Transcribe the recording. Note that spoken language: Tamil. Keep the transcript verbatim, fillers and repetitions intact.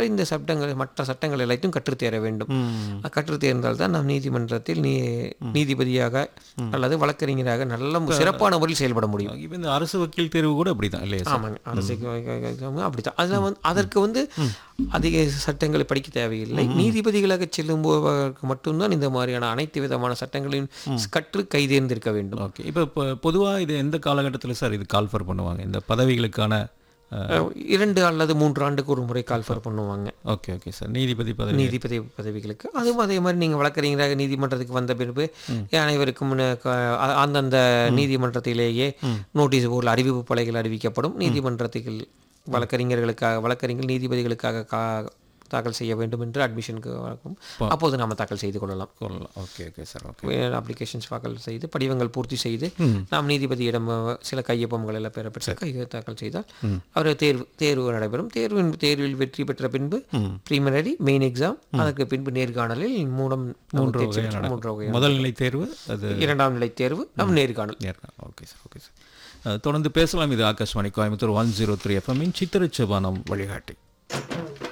இந்த சட்டங்கள் மற்ற சட்டங்கள் எல்லாத்தையும் கற்றுத்தேர வேண்டும். கற்றுத்தேர்ந்தால் தான் நாம் நீதிமன்றத்தில் நீ நீதிபதியாக அல்லது வழக்கறிஞராக நல்ல சிறப்பான முறையில் செயல்பட முடியும். இப்போ இந்த அரசு வக்கீல் தேர்வு கூட அப்படிதான் இல்லையா? ஆமாங்க, அரசு அப்படித்தான். அதில் வந்து அதற்கு வந்து அதிக சட்டங்களை படிக்க தேவையில்லை. நீதிபதிகளாக செல்லும்போவதற்கு மட்டும்தான் இந்த மாதிரியான அனைத்து விதமான சட்டங்களையும் கற்று கைதேர்ந்திருக்க வேண்டும். ஓகே. இப்போ பொதுவாக இது எந்த காலகட்டத்தில் சார் இது கால்ஃபர் பண்ணுவாங்க இந்த பதவிகளுக்கான? இரண்டு அல்லது மூன்று ஆண்டுக்கு ஒரு முறை கால்ஃபர் பண்ணுவாங்க. Okay okay sir. நீதிபதி பதவி நீதிபதி பதவிகளுக்கு அதுவும் அதே மாதிரி நீங்கள் வழக்கறிஞராக நீதிமன்றத்துக்கு வந்த பிறகு அனைவருக்கும் அந்தந்த நீதிமன்றத்திலேயே நோட்டீஸ் போர்டில் அறிவிப்பு பலகைகள் அறிவிக்கப்படும். நீதிமன்றத்துக்கு வழக்கறிஞர்களுக்காக வழக்கறிஞர் நீதிபதிகளுக்காக கா தாக்கல் செய்ய வேண்டும் என்று அட்மிஷனுக்கு வழக்கம். அப்போது நாம் தாக்கல் செய்து கொள்ளலாம் கொள்ளலாம் okay okay sir. Okay. Applications தாக்கல் செய்து படிவங்கள் பூர்த்தி செய்து நாம் நீதிபதியிடம் சில கையொப்பங்கள் எல்லாம் பெறப்பட்டு கையை தாக்கல் செய்தால் அவர் தேர்வு தேர்வு நடைபெறும். தேர்வின் தேர்வில் வெற்றி பெற்ற பின்பு ப்ரீமினரி, மெயின் எக்ஸாம், அதற்கு பின்பு நேர்காணலில் மூலம் மூன்று மூன்று வகை. முதல் நிலை தேர்வு, அது இரண்டாம் நிலை தேர்வு, நம் நேர்காணல். நேர்காணல். Okay sir. Okay sir. தொடர்ந்து பேசலாம். இது Akashvani Coimbatore one zero three எஃப்எம்மின் சித்திரச்சபானம் வழிகாட்டி.